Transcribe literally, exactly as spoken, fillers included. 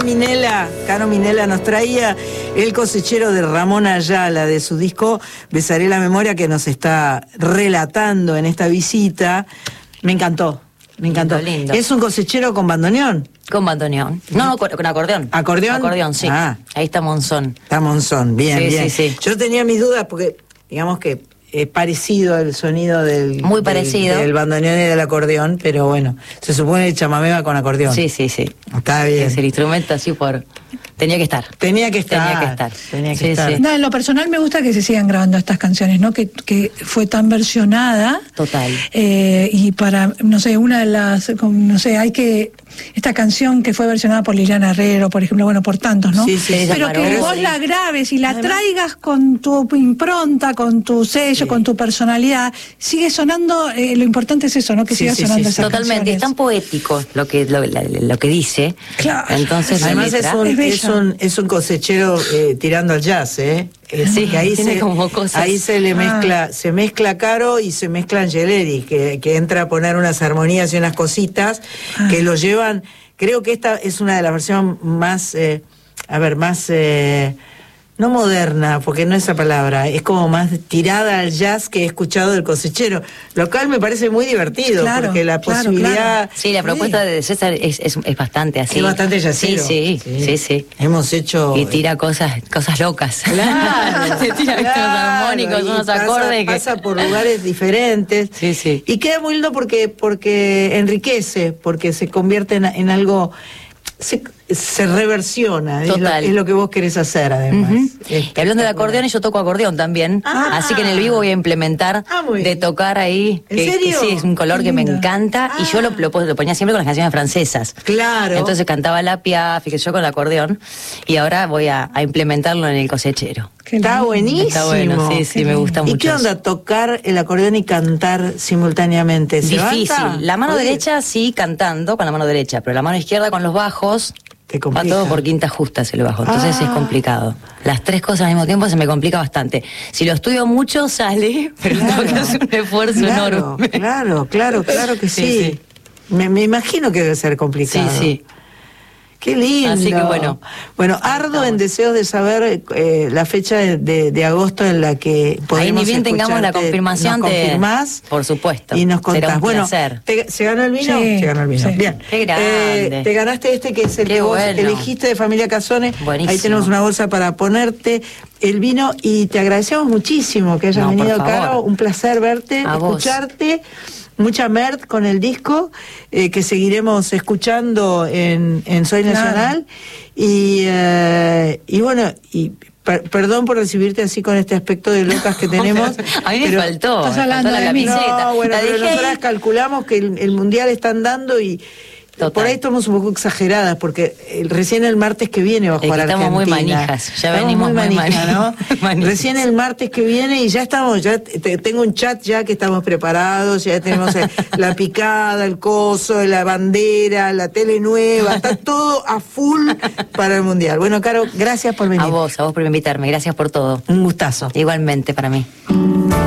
Minella, Caro Minella nos traía El cosechero de Ramón Ayala, de su disco Besaré la memoria, que nos está relatando en esta visita. Me encantó, me encantó. Lindo, lindo. ¿Es un cosechero con bandoneón? Con bandoneón. No, con, con acordeón. ¿Acordeón? Acordeón, sí. Ah. Ahí está Monzón. Está Monzón, bien, Sí, bien. sí, sí. Yo tenía mis dudas porque, digamos que es parecido el sonido del... Muy del- parecido. Del bandoneón y del acordeón, pero bueno, se supone que el chamamé va con acordeón. Sí, sí, sí. Está bien. Es el instrumento así por... Tenía que estar. Tenía que estar. Tenía que estar. Tenía que Sí, estar. sí. No, en lo personal me gusta que se sigan grabando estas canciones, ¿no? Que, que fue tan versionada. Total. Eh, y para, no sé, una de las, como, no sé, hay que... Esta canción que fue versionada por Liliana Herrero, por ejemplo, bueno, por tantos, ¿no? Sí, sí, Pero sí, que pero vos sí. la grabes y la Además- traigas con tu impronta, con tu sello, Sí. con tu personalidad, sigue sonando, eh, lo importante es eso, ¿no? Que Sí, siga sí, sonando sí, esas Totalmente. Es canciones. tan poético lo que, lo, la- lo que dice. Claro. Entonces, la Además es letra- un, Es es, bella. un, es un cosechero eh, tirando al jazz, ¿eh? Eh, Sí, que ahí tiene se, como cosas. ahí se le Ah. mezcla, se mezcla Caro y se mezcla Angeleri, que, que entra a poner unas armonías y unas cositas Ah. que lo llevan. Creo que esta es una de las versiones más, eh, a ver, más, eh, no moderna, porque no es esa palabra, es como más tirada al jazz que he escuchado del cosechero. Lo cual me parece muy divertido, Claro, porque la claro, posibilidad... Sí, la propuesta de César es, es, es bastante así. Es bastante jazzero. Sí, sí, sí, sí. Hemos hecho... Y tira cosas, cosas locas. Claro, Se tira unos claro, armónicos, y unos pasa, acordes que... pasa por lugares diferentes. Sí, sí. Y queda muy lindo porque, porque enriquece, porque se convierte en, en algo... Se, se reversiona, es lo, Total. es lo que vos querés hacer, además. Ujú. Es Y hablando de acordeón, yo toco acordeón también. Ah. Así que en el vivo voy a implementar Ah, muy de bien. tocar ahí. ¿En que, que serio? sí, es un color Qué que me lindo. encanta. Y yo lo, lo, lo ponía siempre con las canciones francesas. Claro. Entonces cantaba la Piaf y que yo con el acordeón. Y ahora voy a, a implementarlo en el cosechero. Qué Está lindo. buenísimo. Está bueno, sí, sí, me gusta mucho. ¿Y qué onda eso. tocar el acordeón y cantar simultáneamente? ¿Se Difícil. levanta? La mano Oye, derecha sí cantando con la mano derecha, pero la mano izquierda con los bajos. Te Va complica. todo por quintas justas el bajo, entonces Ah. es complicado. Las tres cosas al mismo tiempo se me complica bastante. Si lo estudio mucho sale, pero Claro. tengo que hacer un esfuerzo Claro, enorme. Claro, claro, claro que sí. Sí, sí. Me, me imagino que debe ser Sí, complicado. sí. Qué lindo. Así que bueno. Bueno, ardo en deseos de saber eh, la fecha de, de, de agosto en la que podemos Ahí ni bien tengamos la escucharte. confirmación, Nos te- confirmás por supuesto. y nos Será contás. un Bueno, placer. te- ¿se ganó el vino? Sí, Se ganó el vino. sí. Bien. Qué grande. Eh, te ganaste este que es el Qué que vos bueno. elegiste de Familia Casone. Buenísimo. Ahí tenemos una bolsa para ponerte el vino y te agradecemos muchísimo que hayas No, por venido, favor. Caro. Un placer verte, A vos. escucharte. Mucha merd con el disco, eh, que seguiremos escuchando en, en Soy Claro. Nacional. Y, eh, y bueno, y per- perdón por recibirte así con este aspecto de locas que tenemos. A mí me pero- faltó. Estás me hablando faltó la de mí. camiseta. No, bueno, la pero dejé nosotras ahí. calculamos que el, el mundial está andando y Total. por ahí estamos un poco exageradas, porque eh, recién el martes que viene va a Es que jugar estamos muy Argentina. manijas, ya Estamos venimos muy muy manijas, mani- ¿no? manijas. Recién el martes que viene y ya estamos, ya te- tengo un chat ya que estamos preparados, ya tenemos eh, la picada, el coso, la bandera, la tele nueva, está todo a full para el mundial. Bueno, Caro, gracias por venir. A vos, a vos por invitarme. Gracias por todo. Un gustazo. Igualmente para mí.